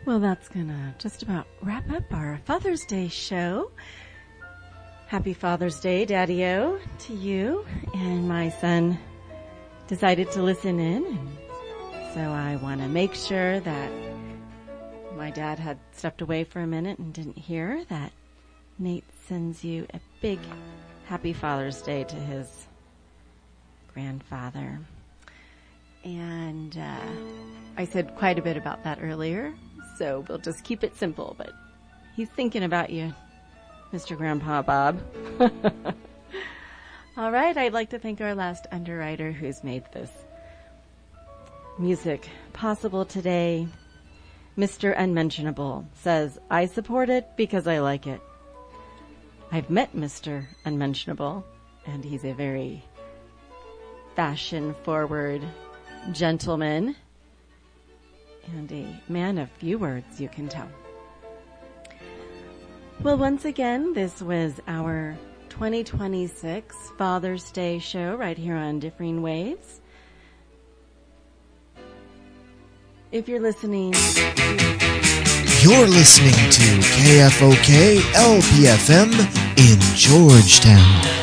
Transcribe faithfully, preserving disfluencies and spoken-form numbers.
Well, that's going to just about wrap up our Father's Day show. Happy Father's Day, Daddy-O, to you. And my son decided to listen in, and so I want to make sure that my dad had stepped away for a minute and didn't hear that Nate sends you a big happy Father's Day to his grandfather. And uh, I said quite a bit about that earlier, so we'll just keep it simple. But he's thinking about you, Mister Grandpa Bob. All right, I'd like to thank our last underwriter who's made this music possible today. Mister Unmentionable says, I support it because I like it. I've met Mister Unmentionable, and he's a very fashion-forward gentleman and a man of few words, you can tell. Well, once again, this was our twenty twenty-six Father's Day show right here on Differing Waves. If you're listening... You're listening to K F O K L P F M in Georgetown.